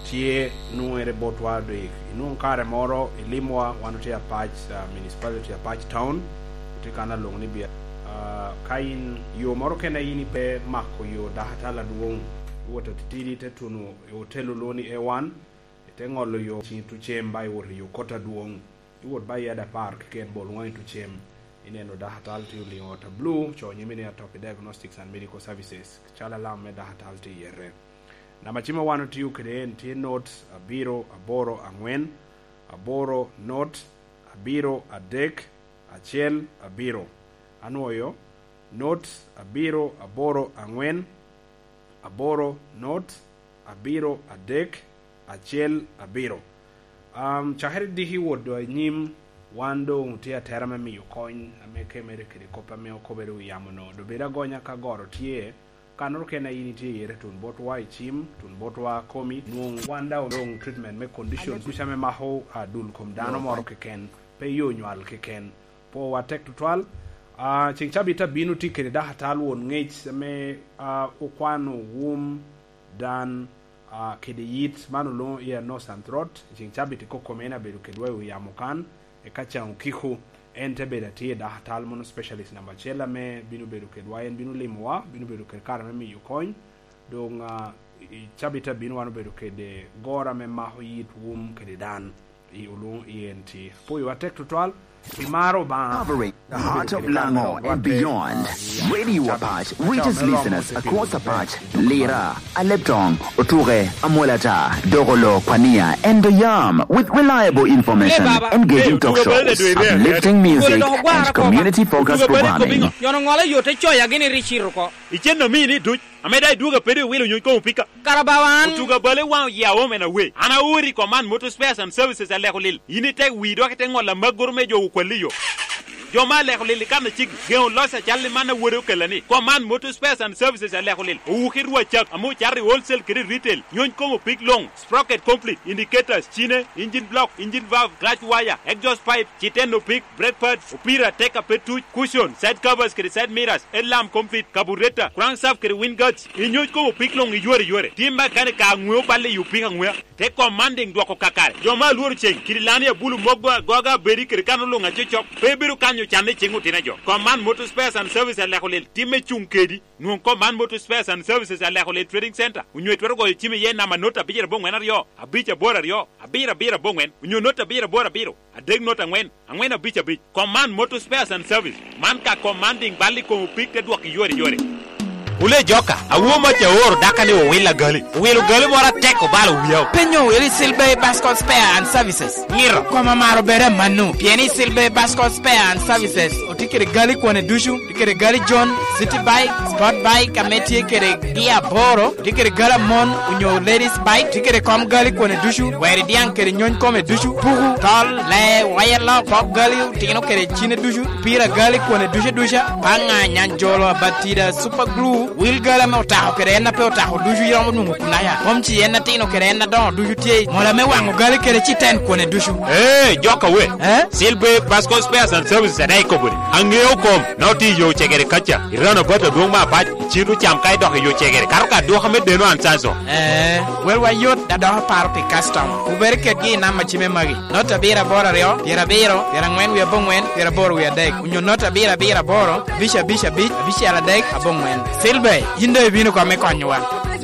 tie nuere botwa do inu kare moro ilimwa wanote apach municipality apach town tikana longni bia kain yo moro kena yini pe mako yo dahatala duong wota titiri te tunu hotelu loni e1 tengolo yo chintu chemba yo kota duong iwot ba yada park ken bol ngoi to chem ineno dahatal ti uli ota blue cho nyimine atop diagnostics and medical services chala lam me dahatal ti yere na machima wano ti ukede ti note abiro aboro angwen aboro note abiro adek achiel abiro anuoyo note abiro aboro angwen aboro note abiro adek achiel abiro chaheri dihi wodo nyim wando utia terama mi yukony ameke mere kede kopa me okobere uyamono do beda gonya ka goro tie kanor kena yini tie yere tun botwa ichim tun botwa komi nuong wanda udong treatment me condition kushame maho adul kom dano moro keken pe yo nywal keken po watek tutwal ching chabita binu tikere da hatal won ngech me ukwano wum dan kede yit manu lo ya no santrot ching chabiti kokomena bedu kedwe uyamukan ekacha ukiku ente beda tie da hatal mono specialist number chela me binu bedu kedwa en binu limwa binu bedu kedkara me mi yukoin dong chabita binu wanu bedu kede gora me maho yit wum kede dan I ulu enti po yo atek tutwal Imaro ba covering the heart of Lango and beyond. Radio Apach reaches listeners across Apach, Lira, Aleptong, Oture, Amolata, Dogolo, Pania, and Doyam with reliable information, engaging talk shows, uplifting music, and community-focused programming. Ameda duga pede wilo nyuko pika karabawan tuga bale wa ya women away ana uri command motor spares and services ale kolil yini tek wi do kete ngola magor mejo ko liyo yo male kolil kan chig geon losa challe mana woro kelani command motor spares and services ale kolil u khirwa chak amu charri wholesale credit retail nyon ko pick long sprocket complete indicators chine engine block engine valve clutch wire exhaust pipe chiteno pick brake pads upira take a petu cushion side covers kre side mirrors lamp complete carburetor crankshaft kre wind inyo ko piklong yore timba kane ka ngwe balle yu pinga ngwe te commanding do ko kakare joma luru chen kirilani ya bulu mogwa goga beri kir kanulu nga chechok pebiru kanyo chande chengu tinajo command motor spares and services ala kolel timme chunkedi nu command motor spares and services ala kolel trading center unyo twero go timme ye na manota bijera bongwen aryo abicha bora ryo abira bongwen unyo nota bijera bora biro adeg nota ngwen abicha bij command motor spares and service man ka commanding balle ko pikte do ki yore ule joka awo ma che or dakane o wila gali mora teko balo wiyo penyo iri silbe bascot spare and services ngiro koma maro bere manu pieni silbe bascot spare and services otikere gali kone dushu tikere gali john city bike sport bike kameti kere dia boro tikere gala mon unyo ladies bike tikere kom gali kone dushu weri dian kere nyon kome dushu pugu tol le wayala pop gali tikino kere chine dushu pira gali kone dusha panga nyanjolo batida super glue wil gala me otaho kere na pe otaho duju yamo nungu kunaya pomchi ena tino kere na don duju tie mola me wango gali kere chiten kone dushu joka we silbe basco spares and services dai ko buri angeo kom noti yo chegere kacha irano bota dongma pa chiru cham kai do yo chegere karuka do xame de no ansanso wel wa yot da do par pe custom uberke gi na machime magi nota bira bora ryo bira biro bira ngwen wi bongwen bira boro wi dek unyo nota bira boro bisha ala dek abongwen silbe yinde binu ko me konywa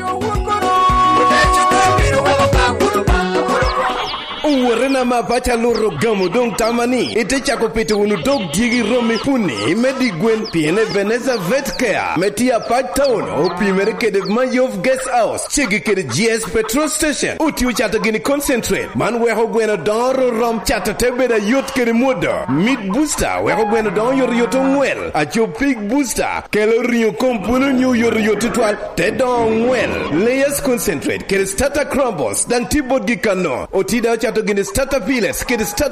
Uwarena mapacha loro gamo dong tamani ite chako pete unu dog digi romi puni medi gwen piene Veneza Vet Care metia pat town opi merekede Mayov Guest House chigi kede GS petrol station uti uchata gini concentrate man weho gwena doro rom chata tebeda yot kede moda mid booster weho gwena don yor yoto ngwel acho pig booster kelo rio kompuno nyu yor yoto twal te don ngwel layers concentrate kede starter crumbles dan tibod gikano otida uchata gini starter piles kede starter